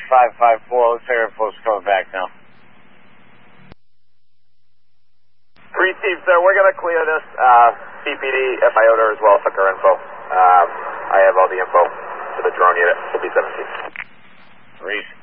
554. Looks like our folks coming back now. Received, sir. We're going to clear this. CPD at my order as well, Tucker info. I have all the info for the drone unit. Will be 17. Reese.